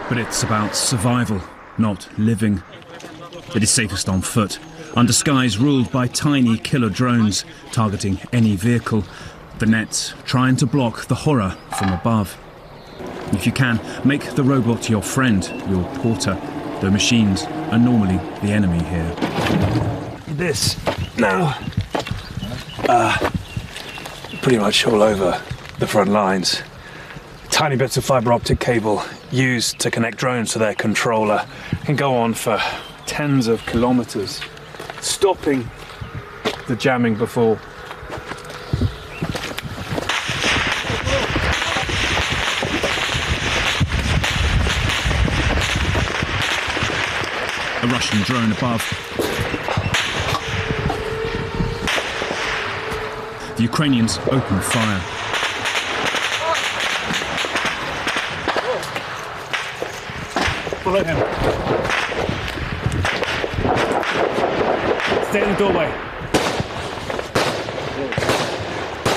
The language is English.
But it's about survival, not living. It is safest on foot, under skies ruled by tiny killer drones targeting any vehicle. The nets trying to block the horror from above. If you can, make the robot your friend, your porter, though machines are normally the enemy here. This now, pretty much all over the front lines. Tiny bits of fibre optic cable used to connect drones to their controller can go on for tens of kilometres, stopping the jamming before. A Russian drone above. The Ukrainians open fire. Follow him. Stay in the doorway.